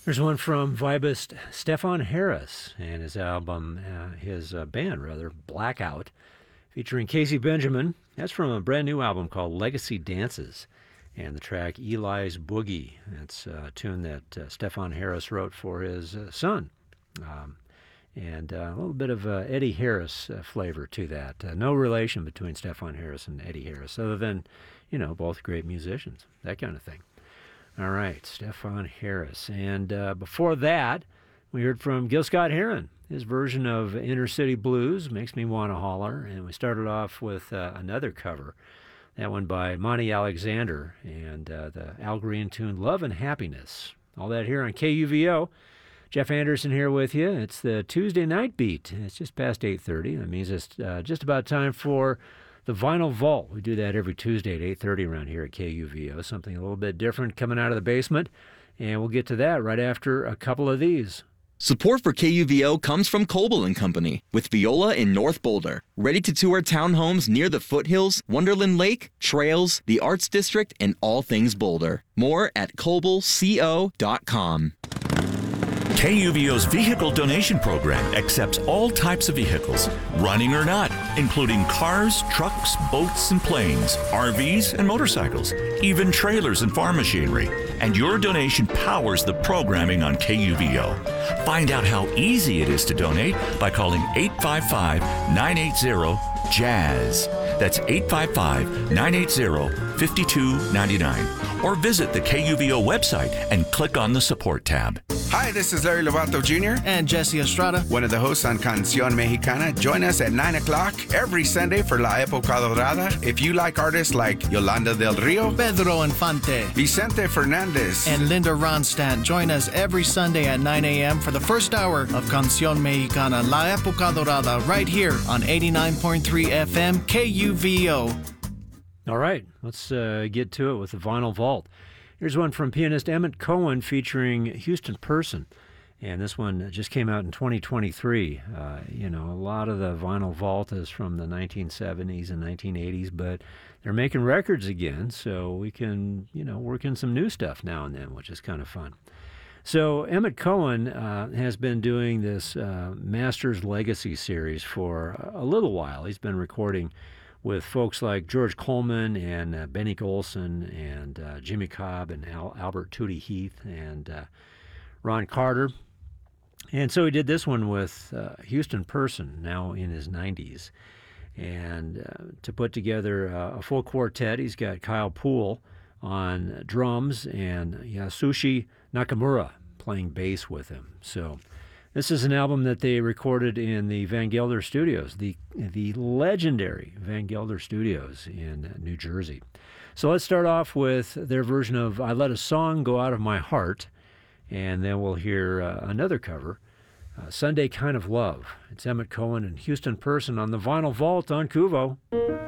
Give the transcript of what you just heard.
There's one from vibist Stefan Harris and his album, his band rather, Blackout, featuring Casey Benjamin. That's from a brand new album called Legacy Dances, and the track Eli's Boogie. That's a tune that Stefan Harris wrote for his son. And a little bit of Eddie Harris flavor to that. No relation between Stefan Harris and Eddie Harris, other than, both great musicians, that kind of thing. All right, Stefan Harris. And before that, we heard from Gil Scott-Heron. His version of Inner City Blues, Makes Me Wanna Holler. And we started off with another cover, that one by Monty Alexander, and the Al Green tune Love and Happiness. All that here on KUVO. Jeff Anderson here with you. It's the Tuesday night beat. It's just past 8:30. That means it's just about time for the Vinyl Vault. We do that every Tuesday at 8:30 around here at KUVO. Something a little bit different coming out of the basement. And we'll get to that right after a couple of these. Support for KUVO comes from Coble & Company, with Viola in North Boulder. Ready to tour townhomes near the foothills, Wonderland Lake, trails, the Arts District, and all things Boulder. More at CobleCO.com. KUVO's vehicle donation program accepts all types of vehicles, running or not, including cars, trucks, boats, and planes, RVs, and motorcycles, even trailers and farm machinery. And your donation powers the programming on KUVO. Find out how easy it is to donate by calling 855-980-JAZZ. That's 855-980-5299. Or visit the KUVO website and click on the support tab. Hi, this is Larry Lovato Jr. and Jesse Estrada, one of the hosts on Canción Mexicana. Join us at 9 o'clock every Sunday for La Época Dorada. If you like artists like Yolanda del Rio, Pedro Infante, Vicente Fernandez, and Linda Ronstadt, join us every Sunday at 9 a.m. for the first hour of Canción Mexicana, La Época Dorada, right here on 89.3 FM KUVO. All right, let's get to it with the Vinyl Vault. Here's one from pianist Emmett Cohen featuring Houston Person. And this one just came out in 2023. A lot of the Vinyl Vault is from the 1970s and 1980s, but they're making records again, so we can, work in some new stuff now and then, which is kind of fun. So Emmett Cohen has been doing this Masters Legacy series for a little while. He's been recording with folks like George Coleman and Benny Golson and Jimmy Cobb and Albert Tootie Heath and Ron Carter. And so he did this one with Houston Person, now in his 90s. And to put together a full quartet, he's got Kyle Poole on drums and Yasushi Nakamura playing bass with him. So this is an album that they recorded in the Van Gelder Studios, the legendary Van Gelder Studios in New Jersey. So let's start off with their version of I Let a Song Go Out of My Heart, and then we'll hear another cover, Sunday Kind of Love. It's Emmett Cohen and Houston Person on the Vinyl Vault on KUVO.